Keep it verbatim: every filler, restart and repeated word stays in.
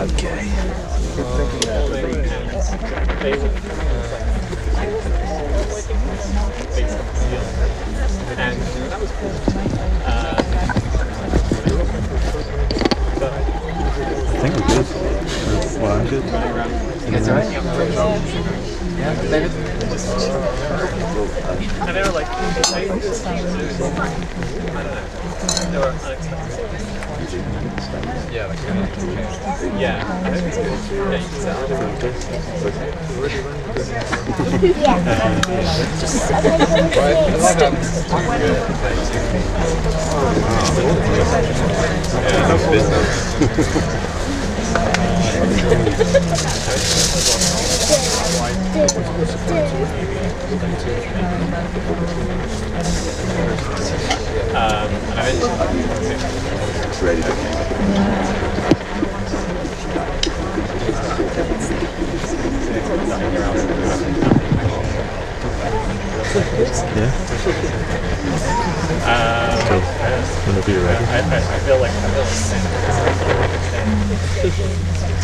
Okay. And that was cool. Uh, I think we're good. Well, I'm good. you guys alright? Yeah, David? And they were like, I don't know. They were unexpected. Yeah, like, yeah. I think it's good. Yeah, you can tell. Yeah, no business. Um, and I It's ready to go. Yeah. Um, So, whenever you're ready. I, I, I feel like I feel like